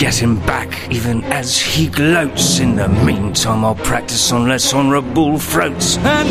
get him back, even as he gloats. In the meantime, I'll practice on less honourable throats. And